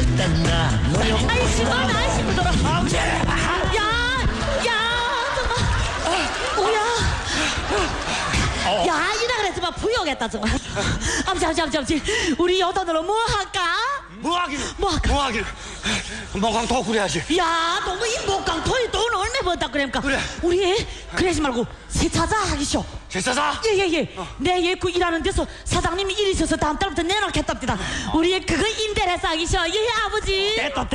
딴다. 아이씨, 아이씨, 무더라. 아버지. 야, 이나 그래 정말 부여겠다 정말. 아버지, 우리 여돈으로 뭐 할까? 뭐 하길. 목강 그래야지. 야, 너무 이 목강 토이 돈 얼마 번다 그러니까. 그래. 우리 그러지 말고 세차자 하기쇼. 세차자? 예. 내 그 일하는 데서 사장님이 일 있어서 다음 달부터 내놓겠답니다. 우리 그거 임대해서 하기쇼. 예, 아버지. 됐다.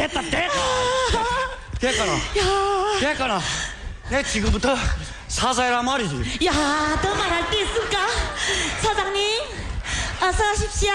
됐거나. 내 지금부터 사사해라 말이지. 야, 더 말할 게 있을까? 사장님, 어서 오십시오.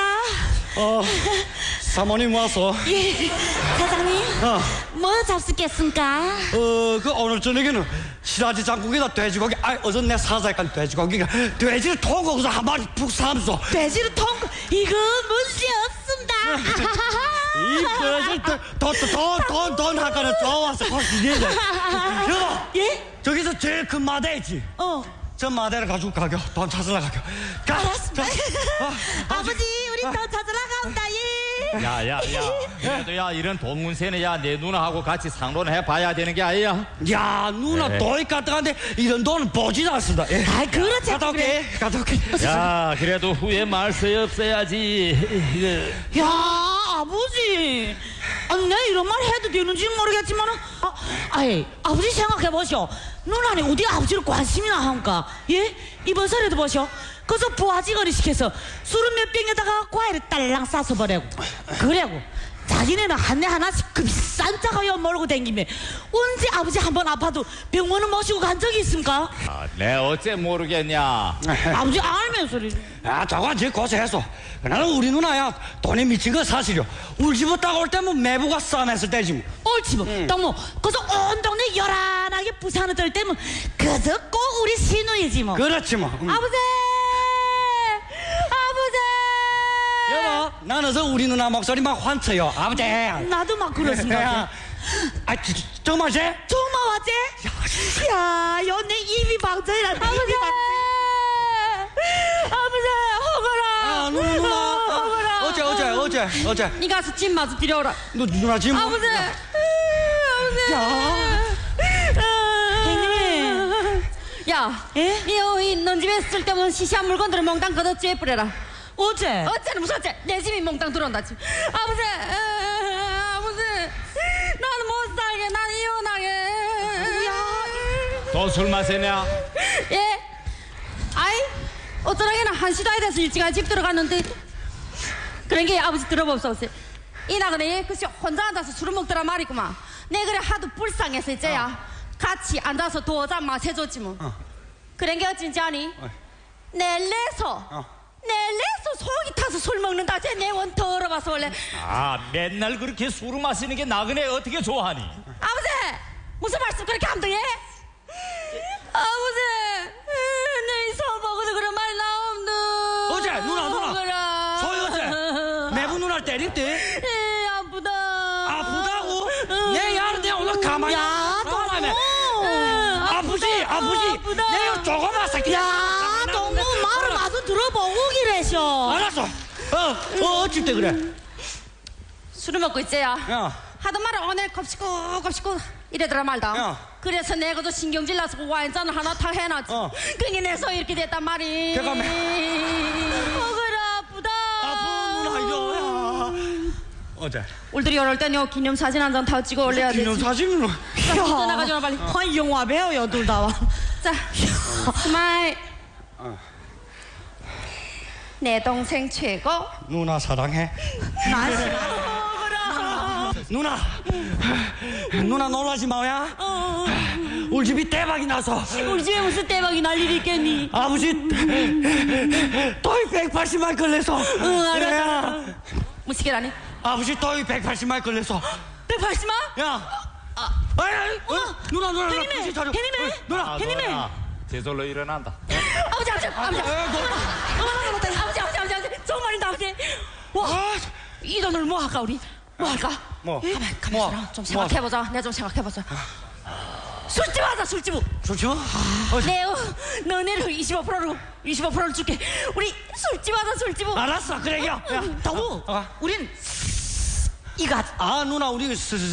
사모님 와서. 예, 사장님. 뭐 잡수겠습니까? 그 오늘 저녁에는 시라지 장국에다 돼지고기. 어제 내 사사했던 돼지고기가 돼지를 통거기서 한 마리 푹 삶소. 돼지를 통거 이거 문제 없습니다. 이 돼지 돈 할거는 좋아서 거시기네. 여보. 예? 저기서 제일 큰 마대 있지? 저 마대를 가지고 가겨. 돈 찾으러 가겨. 알았습니다. 아버지, 우리 돈 찾으러 가온다. 예. 야. 그래도 야, 이런 돈 문세는 야, 내 누나하고 같이 상론해 봐야 되는 게 아니야. 야, 누나 네. 돈이 까딱한데 이런 돈은 보지도 않습니다. 예. 그렇지. 갔다 올게. 야, 그래도 후회 말세 없어야지. 야, 아버지. 아니, 내가 이런 말 해도 되는지 모르겠지만, 아버지 생각해보시오. 누나는 어디 아버지를 관심이나 하니까, 예? 이번 설에도 보시오. 그래서 부하직원이 시켜서 술은 몇 병에다가 과일을 딸랑 싸서 버리고. 그래고 자기네는 한 해 하나씩 그 비싼 차가요 몰고 댕기며 언제 아버지 한 번 아파도 병원을 모시고 간 적이 있습니까? 내 어째 모르겠냐. 아버지 알면서 저건 제 고생했어. 나는 우리 누나야 돈에 미친 거 사실이요. 우리 집에 딱 올 때면 매부가 싸움했을 때지 뭐. 옳지 뭐. 딱 그래서 온 동네 요란하게 부산을 떨 때면 그저 꼭 우리 신우이지 뭐. 그렇지 뭐. 아버지. 여보, 나는 저 우리 누나 목소리만 환쳐요. 아버지. 나도 막 그렇습니다. 정말 쟤? 정말 왔지? 야, 내 입이 방전이라. 아버지. 허거라. 누나. 허거라. 어제. 니 가서 찜 마저 들여오라. 누나 지금. 아버지. 야, 예? 넌 집에 있을 때면 시시한 물건들을 몽땅 걷어쥐어 뿌려라. 어째는 무슨 어째? 내 집이 몽땅 들어온다. 아버지, 나는 못 살게, 난 이혼하게. 또 술 마시냐? 예? 어쩌라게는 1시도 아이 돼서 일찍 집 들어갔는데 그런 게 아버지 들어봅소서. 이 나그네 글쎄 혼자 앉아서 술을 먹더라 말이구만. 내 그래 하도 불쌍해서 이제야 같이 앉아서 도장 마셔줬지 뭐. 그런 게 어쩐지 아니? 내래서 속이 타서 술 먹는다. 쟤 내원 더러워서 원래. 맨날 그렇게 술을 마시는 게 나그네 어떻게 좋아하니? 아버지, 무슨 말씀 그렇게 함등해? 아버지, 내 이성 보고도 그런 말 나옴도. 어제 누나. 소희 어제 매부 누나를 때린대. 아프다. 아프다고? 내 야는데 오늘 가만히. 야, 아프지. 내가 조금만 새끼. 야, 너무 말을 마저 들어보고 기래셔. 알았어. 어쩔 때 그래. 술을 먹고 있제야. 야. 하도 말을 오늘 곱씹고 이래더라 말다. 야. 그래서 내가도 신경질 나서 와인잔을 하나 타 해놨지. 그게 내서 이렇게 됐단 말이. 잠깐만. 그래 아프다. 아픈 누나 이거. 어제. 올들이 이럴 땐요 기념사진 한 장 다 찍어 올려야 되지. 기념사진으로. 떠나가지마 빨리. 영화 배우요 둘 다. 자, 스마일. 내 동생 최고. 누나 사랑해. 누나 놀라지 마야. 우리 집이 대박이 나서. 우리 집에 무슨 대박이 날 일이 있겠니? 아버지 돈이 180만 걸려서. 알았어. 무시기라니. 아버지 돈이 180만 걸려서. 180만? 야. 누나. 팬이네. 누나. 팬이네. 제절로 일어난다. 아버지. 정말인다 아버지. 와, 이 돈을 뭐 할까 우리? 뭐 할까? 가만 좀 생각해보자. 내가 좀 생각해보자. 술집 하자 술집. 너네를 25%를 줄게. 우리 술집 하자 술집. 알았어 그래요. 더구 우린 이가 아 누나 우리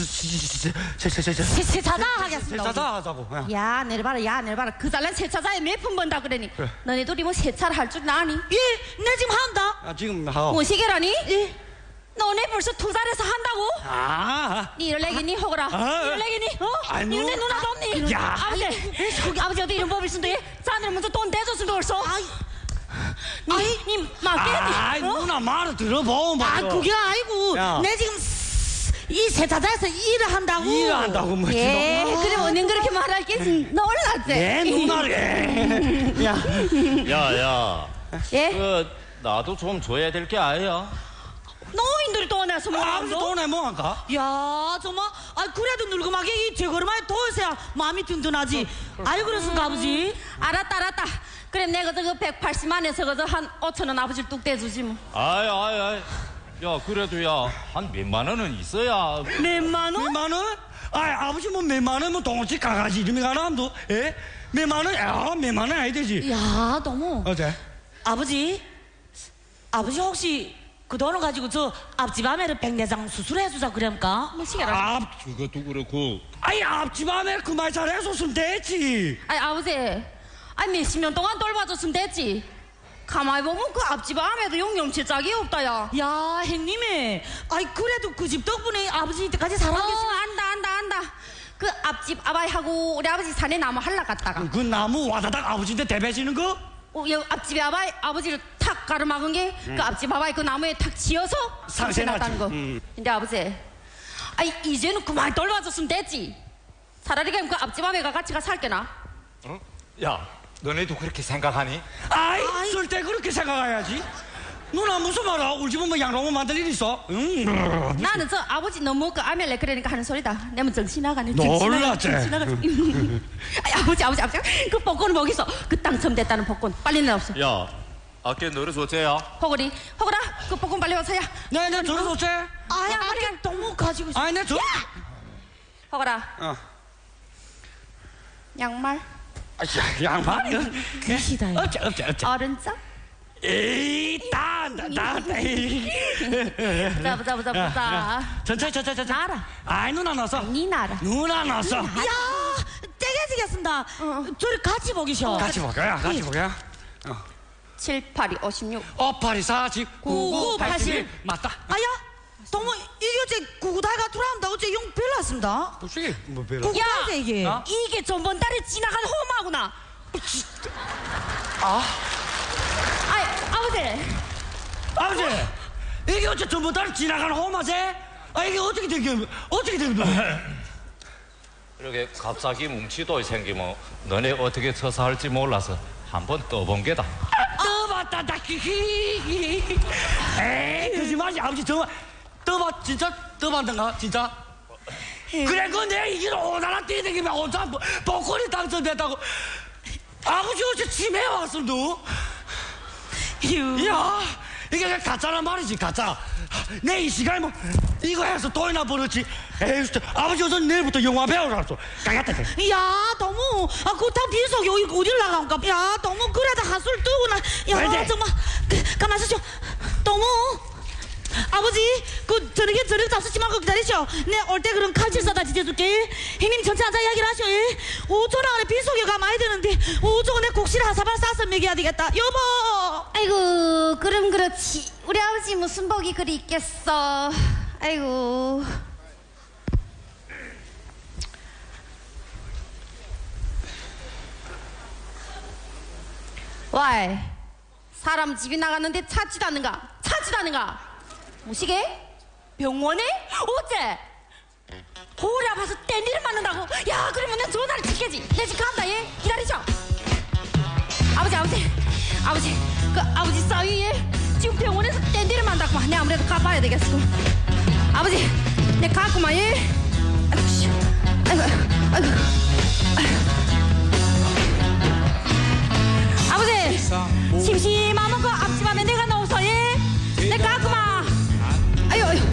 세차장 하겠습니다. 세차장 하자고. 야 내려봐라 야 내려봐라 그 잘난 세차장에 몇 푼 번다 그러니 그래. 너네 둘이 뭐 세차를 할 줄 아니? 예, 내 지금 한다. 아 지금 하고. 무시계라니? 예. 너네 벌써 투자를 해서 한다고? 아. 니 이럴 내기니 호거라 아. 이럴 내기니 어? 아이, 이럴 내 누나도 없니? 야. 아버지 어디 이런 법일 수도 해? 자네는 먼저 돈 대줬으면 벌써 아이, 니 맞겠니? 아이 어? 누나 말을 들어보. 아 그게 아니고 야. 내 지금 이 세차장에서 일을 한다고. 일을 한다고 뭐. 예 그래 언니 그렇게 말할 게 놀랐지? 내 누나를. 야. 야야 예? 그 나도 좀 줘야 될 게 아니야. 노인들이 돈 내서 뭐 아버지 하노? 돈에 뭐 할까? 야 정말 아 그래도 늙음하게 이 제거름에 도와서야 마음이 든든하지. 아이 그렇습니까 아버지? 알았다 그래 내가 저거 180만에서 그저 한 5천원 아버지를 뚝 떼주지 뭐 아이. 야 그래도 야 한 몇만 원은 있어야. 몇만 원? 몇만 원? 아 아버지 뭐 몇만 원 뭐 동치 강아지 이름이 가나도 예? 몇만 원? 야 몇만 원 아야 되지. 야 너무 어때? 아버지 혹시 그 돈을 가지고 저 앞집 아매를 백내장 수술해주자 그럽니까? 뭐 시계라 앞 그것도 그렇고. 아이 앞집 아매 그 말 잘해줬으면 됐지. 아니 아버지 아니 몇십 년 동안 돌봐줬으면 됐지 가만히 보면 그 앞집 아매도 용용칠 짝이 없다 야 야 형님이 아이 그래도 그 집 덕분에 아버지 이때까지 살아계신 안다 그 앞집 아바이하고 우리 아버지 산에 나무 할라 갔다가 그 나무 와다닥 아버지한테 대배지는 거? 여기 앞집에 아버지를 탁 가로막은 게 그 앞집 아바이 그 나무에 탁 지어서 상세 났다는 거 났지. 근데 아버지 아이 이제는 그만 돌봐줬으면 됐지 차라리 그냥 그 앞집 아바이가 같이 가 살게나 야 너네도 그렇게 생각하니? 아이 쓸 때 그렇게 생각해야지. 누나 무슨 말이야? 우리 집은 뭐 양로만 만들 일 있어? 응. 나는 저 아버지 너무 그 아멜레 그러니까 하는 소리다. 내면 정신 나가네. 놀랐지? 아이, 아버지 그 복권은 뭐 있어? 그 당첨됐다는 복권 빨리 내옵소. 야 아까 너를 호거라 그 복권 빨리 와서야. 네 저러줬지? 아야 아니 너무 가지고 있어. 아이 내 저. 호거라 어. 양말 양말이야. 귀시다. 어째. 어른자 에이 나. 보자. 천천히. 나라. 아이 누나 나서. 니 나라. 누나 나서. 야 떼개지겠습니다. 저리 같이 보기셔. 같이 볼까요? 같이 볼까요? 7, 8, 2, 56. 8, 2, 4, 10, 9, 81. 맞다. 아야 동무 이게 어째 구구달가 돌아온다. 어째 용 별로 왔습니다. 솔직히 뭐 별로. 구구달가 이게. 어? 이게 전번 달에 지나간 호마구나. 아이 아버지. 아버지 이게 어째 전부 다 지나가는 호마제? 아 이게 어떻게 된 거야? 이렇게 갑자기 뭉치도 생기면 너네 어떻게 처사 할지 몰라서 한번 떠본 게다. 떠봤다 나 에이 거짓말이지 아버지 정말 떠봤 진짜 떠봤던가 진짜? 그래 그 내가 이기는 오나라 뛰어다니면 혼자 복권이 당첨됐다고 아버지 어째 치매 왔어 너? 야 이게 가짜란 말이지 가짜. 내 이 시간에 뭐 이거 해서 돈이나 벌었지. 에이 진짜 아버지 어서 내일부터 영화 배우라서 가겠다. 야 너무 그렇다고 빈속 여기 어딜 나간가? 야 너무 그래도 한술 뜨고 야 왜 정말 가만 있으쇼. 너무 아버지 그 저녁 잡수지 말고 기다리셔. 내 올 때 그럼 칼질 사다 지져줄게. 형님 전체 앉아 이야기를 하셔. 5천 원에 빈속에 가마야 되는데 5천 원에 곡식 한 사발 싸서 먹여야 되겠다. 여보. 아이고 그럼 그렇지. 우리 아버지 무슨 복이 그리 있겠어. 아이고. 와 사람 집이 나갔는데 찾지도 않는가 무시게? 병원에? 어째? 볼이 아파서 땡기를 맞는다고? 야 그러면 난 전화를 칠게지. 내 집 간다 얘 기다리죠. 아버지 그 아버지 싸위에 지금 병원에서 땡기를 맞는다고. 내 아무래도 가봐야 되겠어. 아버지 내 가구만 얘. 아이고 씨.